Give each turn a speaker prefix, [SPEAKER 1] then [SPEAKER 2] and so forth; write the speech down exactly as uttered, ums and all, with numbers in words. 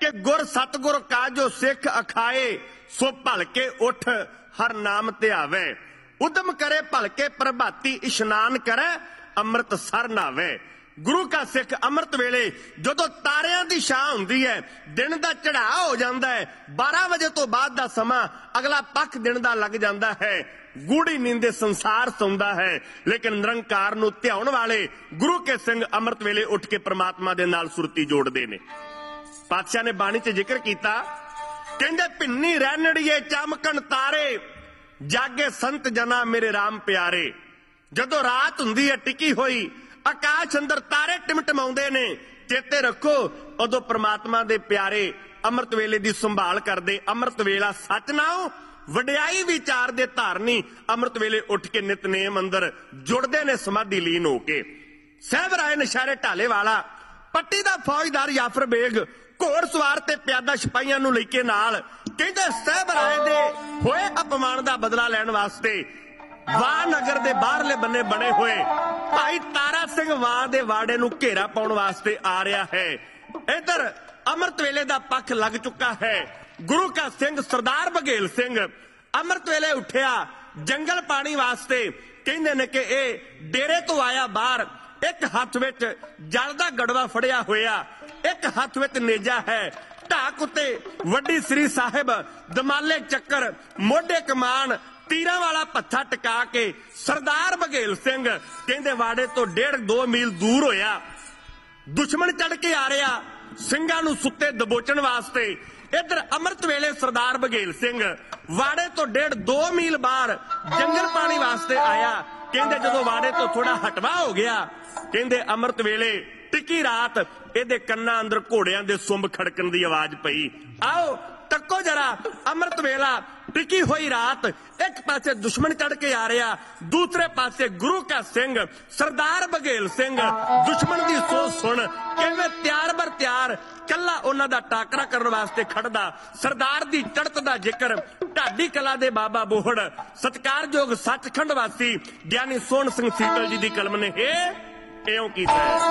[SPEAKER 1] कि गुर सतगुर का जो सिख अखाए सो भलके उठ हर नाम ध्यावे। उदम करे भलके प्रभाती इशनान करे अमृत सर नावे। गुरु का सिख अमृत वेले जदों तारियां दी छां हुंदी है, दिन दा चढ़ाव हो जांदा है, बारह बजे तो बाद दा समा अगला पख दिन दा लग जांदा है, गूढ़ी नींदे संसार सौंदा है, लेकिन निरंकार नूं ध्याउण वाले गुरु के सिंह अमृत वेले उठ के परमात्मा दे नाल सुरती जोड़दे ने। पातशाह ने बाणी च जिक्र कीता, कहंदे भिन्नी रैणड़िए चमकण तारे जागे संत जना मेरे राम प्यारे। जदों रात हुंदी है टिकी होई, आकाश अंदर तारे टिमटमाउंदे ने, चेते रखो उदों परमात्मा दे प्यारे अमृत वेले दी संभाल करदे। अमृत वेला सच नाओ वडियाई विचार दे धारनी अमृत वेले उठ के नितनेम अंदर जुड़दे ने समाधि लीन होके। साहब राय नशारे ढाले वाला पट्टी दा फौजदार याफर बेग घोड़ सवार ते प्यादा सिपाहियां नूं लेके नाल कहंदे साहब राय दे होए अपमान दा बदला लैण वास्ते वाह नगर दे बाहरले बन्ने बने हुए भाई तारा सिंह वाह दे वाड़े नूं घेरा पाउण वास्ते आ रहा है। इधर अमृत वेले दा पख लग चुका है। गुरु का सिंह सरदार बघेल सिंह अमृत वेले उठिया जंगल पानी वास्ते। कहंदे ने कि ए डेरे तो आया बाहर, एक हथ विच जल दा गड़वा फड़िया होया, एक हथ विच नेजा है, ढाक उत्ते वड्डी श्री साहिब दमाले चक्कर मोढे कमान तीरां वाला पत्था टका के सरदार बघेल सिंह कहंदे वाड़े तो डेढ़ दो मील दूर होया। दुश्मन चढ़ के आ रहा ਸਿੰਘਾਂ ਨੂੰ सुत्ते दबोचण वास्ते। इधर अमृत वेले सरदार बघेल सिंह वाड़े तो डेढ़ दो मील बाहर जंगल पानी वास्ते आया। कहंदे जदों वाड़े तो थोड़ा हटवा हो गया, कहंदे अमृत वेले टिकी रात इहदे कन्नां अंदर घोड़ियां दे सुंब खड़कण दी आवाज पई। आओ तक्को जरा, अमृत वेला टिकी हुई रात, एक पासे दुश्मन चढ़ के आ रहा, दूसरे पासे गुरु का सिंह सरदार बघेल सिंह दुश्मन की सोच सुन किवें त्यार बर त्यार कला उन्हां दा टाकरा करन वास्ते खड़दा। सरदार दी चढ़त दा जिक्र ढाडी कला दे बाबा बोहड़ सत्कारयोग सचखंड वासी ज्ञानी सोहण सिंह सीतल जी दी कलम ने इउं कीता है।